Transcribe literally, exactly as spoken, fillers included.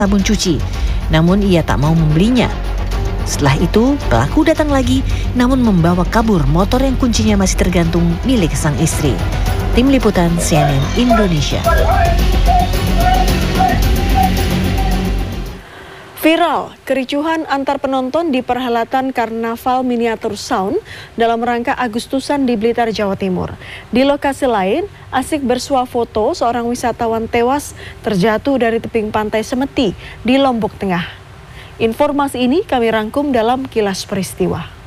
sabun cuci, namun ia tak mau membelinya. Setelah itu, pelaku datang lagi, namun membawa kabur motor yang kuncinya masih tergantung milik sang istri. Tim Liputan C N N Indonesia. Viral, kericuhan antar penonton di perhelatan Karnaval Miniatur Sound dalam rangka Agustusan di Blitar, Jawa Timur. Di lokasi lain, asik bersuah foto seorang wisatawan tewas terjatuh dari tebing pantai Semeti di Lombok Tengah. Informasi ini kami rangkum dalam Kilas Peristiwa.